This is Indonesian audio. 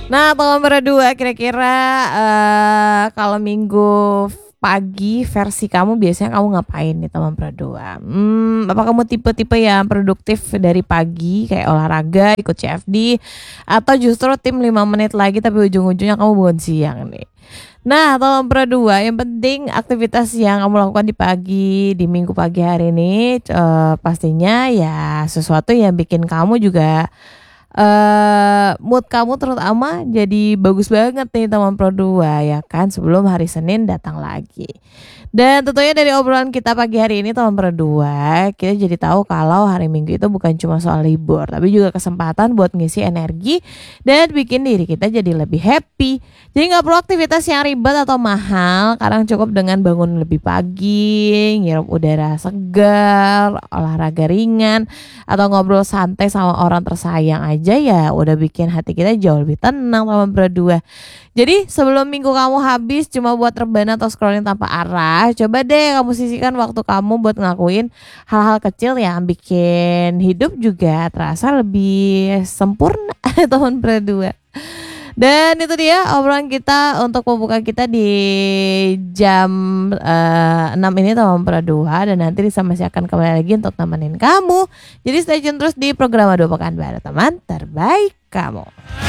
Nah, teman berdua kira-kira, kalau minggu pagi versi kamu biasanya kamu ngapain nih teman berdua? Apa kamu tipe-tipe yang produktif dari pagi kayak olahraga, ikut CFD, atau justru tim 5 menit lagi tapi ujung-ujungnya kamu bangun siang nih? Nah, teman berdua yang penting aktivitas yang kamu lakukan di pagi, di minggu pagi hari ini, pastinya ya sesuatu yang bikin kamu juga mood kamu terutama jadi bagus banget nih teman Pro 2 ya kan sebelum hari Senin datang lagi. Dan tentunya dari obrolan kita pagi hari ini teman Pro 2, kita jadi tahu kalau hari Minggu itu bukan cuma soal libur, tapi juga kesempatan buat ngisi energi dan bikin diri kita jadi lebih happy. Jadi nggak perlu aktivitas yang ribet atau mahal, kadang cukup dengan bangun lebih pagi, ngirup udara segar, olahraga ringan, atau ngobrol santai sama orang tersayang aja ya udah bikin hati kita jauh lebih tenang teman berdua. Jadi sebelum minggu kamu habis cuma buat rebahan atau scrolling tanpa arah, coba deh kamu sisihkan waktu kamu buat ngelakuin hal-hal kecil yang bikin hidup juga terasa lebih sempurna teman berdua. Dan itu dia obrolan kita untuk pembuka kita di jam 6 ini teman berdua, dan nanti Risa masih akan kembali lagi untuk nemenin kamu. Jadi stay tune terus di program Dua Pekan Baru teman terbaik kamu.